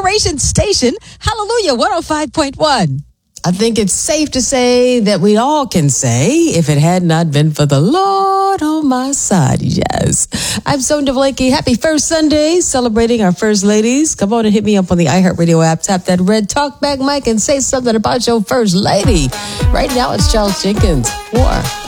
generation station, Hallelujah 105.1. I think it's safe to say that we all can say, if it had not been for the Lord on my side, yes. I'm Sonia Blakey. Happy First Sunday, celebrating our First Ladies. Come on and hit me up on the iHeartRadio app. Tap that red talkback mic and say something about your First Lady. Right now, it's Charles Jenkins. War.